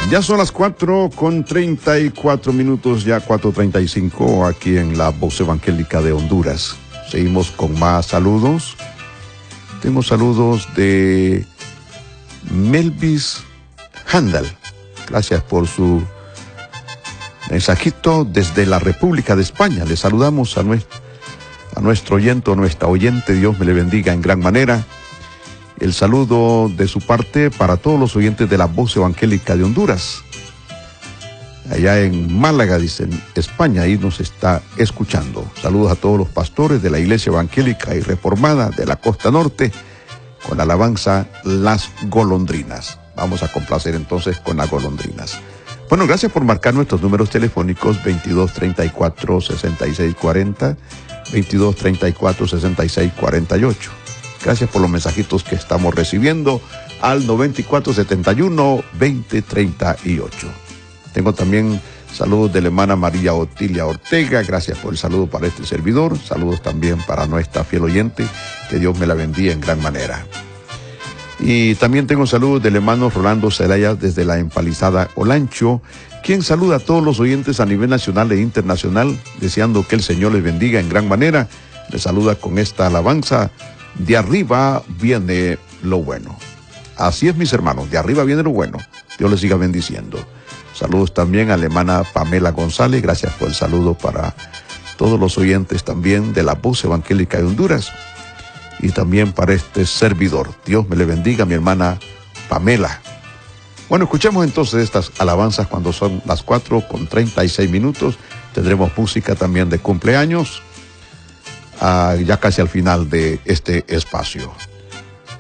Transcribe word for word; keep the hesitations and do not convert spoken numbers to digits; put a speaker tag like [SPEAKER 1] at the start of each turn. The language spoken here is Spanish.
[SPEAKER 1] Ya son las cuatro con treinta y cuatro minutos, ya cuatro treinta y cinco aquí en la Voz Evangélica de Honduras. Seguimos con más saludos. Tengo saludos de Melvis Handal. Gracias por su mensajito desde la República de España. Le saludamos a nuestro, a nuestro oyente o nuestra oyente. Dios me le bendiga en gran manera. El saludo de su parte para todos los oyentes de la Voz Evangélica de Honduras. Allá en Málaga, dicen, España, ahí nos está escuchando. Saludos a todos los pastores de la Iglesia Evangélica y Reformada de la Costa Norte, con la alabanza Las Golondrinas. Vamos a complacer entonces con las golondrinas. Bueno, gracias por marcar nuestros números telefónicos veintidós treinta y cuatro sesenta y seis cuarenta, veintidós treinta y cuatro sesenta y seis cuarenta y ocho. Gracias por los mensajitos que estamos recibiendo al noventa y cuatro setenta y uno veinte treinta y ocho. Tengo también saludos de la hermana María Otilia Ortega. Gracias por el saludo para este servidor. Saludos también para nuestra fiel oyente. Que Dios me la bendiga en gran manera. Y también tengo saludos del hermano Rolando Zelaya desde la empalizada Olancho, quien saluda a todos los oyentes a nivel nacional e internacional, deseando que el Señor les bendiga en gran manera. Les saluda con esta alabanza: de arriba viene lo bueno. Así es, mis hermanos, de arriba viene lo bueno. Dios les siga bendiciendo. Saludos también a la hermana Pamela González. Gracias por el saludo para todos los oyentes también de la Voz Evangélica de Honduras. Y también para este servidor. Dios me le bendiga, mi hermana Pamela. Bueno, escuchemos entonces estas alabanzas cuando son las cuatro con treinta y seis minutos. Tendremos música también de cumpleaños. Uh, ya casi al final de este espacio.